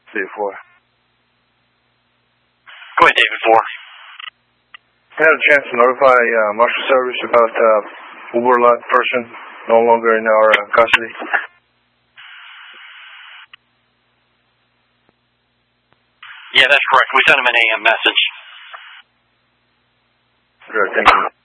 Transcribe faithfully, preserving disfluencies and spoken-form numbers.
David four. Go ahead, David four. I had a chance to notify uh, Marshal Service about uh, Uber lot person no longer in our uh, custody. Yeah, that's correct. We sent him an A M message. Good, thank you.